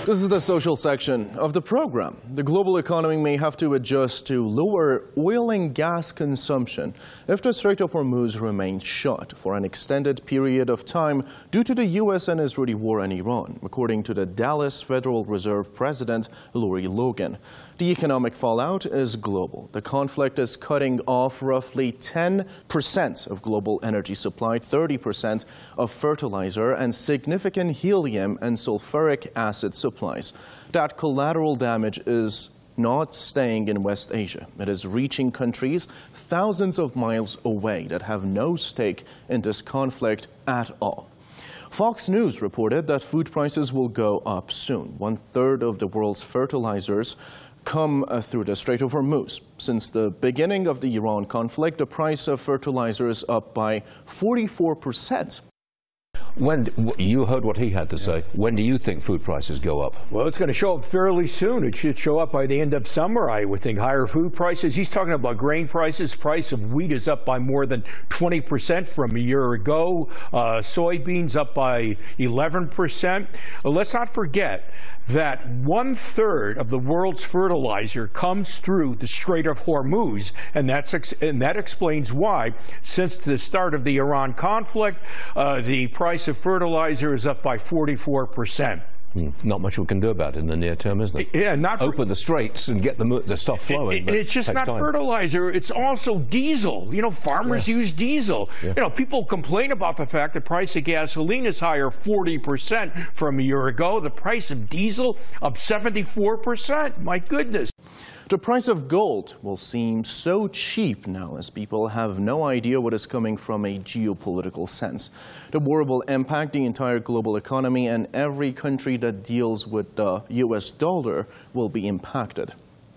This is the social section of the program. The global economy may have to adjust to lower oil and gas consumption if the Strait of Hormuz remains shut for an extended period of time due to the U.S. and Israeli war in Iran, according to the Dallas Federal Reserve President Lori Logan. The economic fallout is global. The conflict is cutting off roughly 10% of global energy supply, 30% of fertilizer, and significant helium and sulfuric acid supplies. That collateral damage is not staying in West Asia. It is reaching countries thousands of miles away that have no stake in this conflict at all. Fox News reported that food prices will go up soon. 1/3 of the world's fertilizers come through the Strait of Hormuz. Since the beginning of the Iran conflict, the price of fertilizer is up by 44%. When you heard what he had to say, when do you think food prices go up? Well, it's going to show up fairly soon. It should show up by the end of summer, I would think. Higher food prices. He's talking about grain prices. Price of wheat is up by more than 20% from a year ago. Soybeans up by 11%. Let's not forget that 1/3 of the world's fertilizer comes through the Strait of Hormuz, and that explains why, since the start of the Iran conflict, the price of fertilizer is up by 44%. Not much we can do about it in the near term, isn't it? Yeah, open the straits and get the stuff flowing. It's just not fertilizer. It's also diesel. You know, farmers use diesel. Yeah. You know, people complain about the fact the price of gasoline is higher 40% from a year ago. The price of diesel up 74%. My goodness. The price of gold will seem so cheap now as people have no idea what is coming from a geopolitical sense. The war will impact the entire global economy, and every country that deals with the U.S. dollar will be impacted.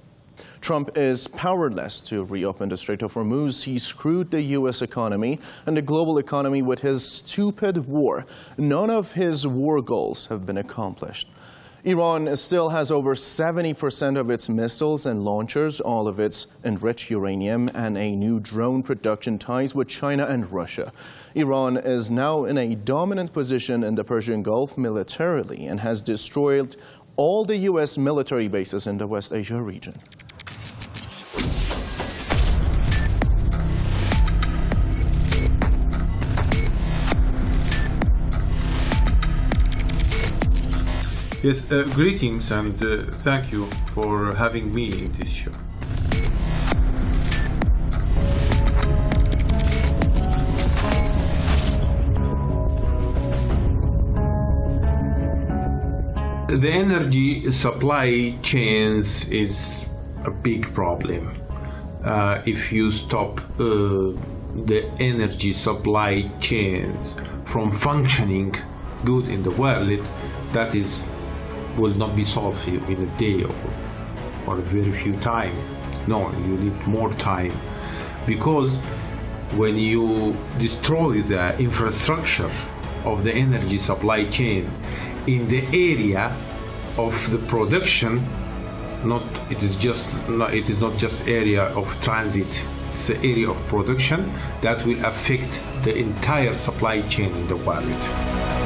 Trump is powerless to reopen the Strait of Hormuz. He screwed the U.S. economy and the global economy with his stupid war. None of his war goals have been accomplished. Iran still has over 70% of its missiles and launchers, all of its enriched uranium, and a new drone production ties with China and Russia. Iran is now in a dominant position in the Persian Gulf militarily and has destroyed all the U.S. military bases in the West Asia region. Yes, greetings and thank you for having me in this show. The energy supply chains is a big problem. If you stop the energy supply chains from functioning good in the world, that will not be solved in a day or a very few time. No, you need more time, because when you destroy the infrastructure of the energy supply chain in the area of the production, it is not just area of transit, it's the area of production that will affect the entire supply chain in the world.